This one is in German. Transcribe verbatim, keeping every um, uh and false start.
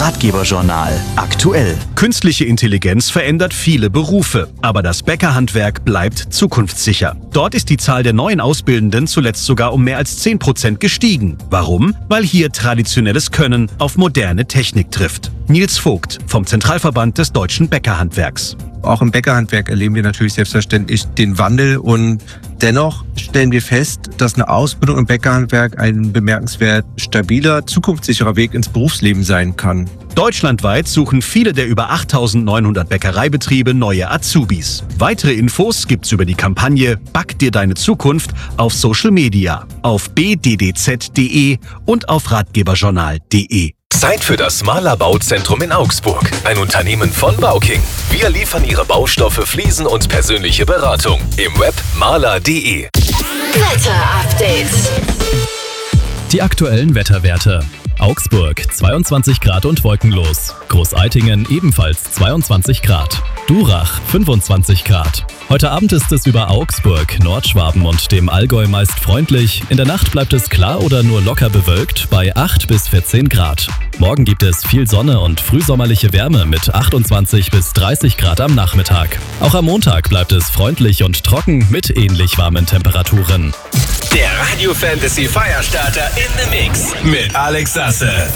Ratgeberjournal aktuell. Künstliche Intelligenz verändert viele Berufe, aber das Bäckerhandwerk bleibt zukunftssicher. Dort ist die Zahl der neuen Auszubildenden zuletzt sogar um mehr als zehn Prozent gestiegen. Warum? Weil hier traditionelles Können auf moderne Technik trifft. Nils Vogt vom Zentralverband des deutschen Bäckerhandwerks. Auch im Bäckerhandwerk erleben wir natürlich selbstverständlich den Wandel und dennoch stellen wir fest, dass eine Ausbildung im Bäckerhandwerk ein bemerkenswert stabiler, zukunftssicherer Weg ins Berufsleben sein kann. Deutschlandweit suchen viele der über achttausendneunhundert Bäckereibetriebe neue Azubis. Weitere Infos gibt's über die Kampagne Back dir deine Zukunft auf Social Media, auf b d d z punkt d e und auf ratgeberjournal punkt d e. Zeit für das Mahler Bauzentrum in Augsburg. Ein Unternehmen von Bauking. Wir liefern Ihre Baustoffe, Fliesen und persönliche Beratung. Im Web mahler punkt d e. Wetter-Update. Die aktuellen Wetterwerte. Augsburg zweiundzwanzig Grad und wolkenlos. Großaitingen ebenfalls zweiundzwanzig Grad. Durach fünfundzwanzig Grad. Heute Abend ist es über Augsburg, Nordschwaben und dem Allgäu meist freundlich. In der Nacht bleibt es klar oder nur locker bewölkt bei acht bis vierzehn Grad. Morgen gibt es viel Sonne und frühsommerliche Wärme mit achtundzwanzig bis dreißig Grad am Nachmittag. Auch am Montag bleibt es freundlich und trocken mit ähnlich warmen Temperaturen. Der Radio Fantasy Feierstarter in the Mix mit Alex Sasse.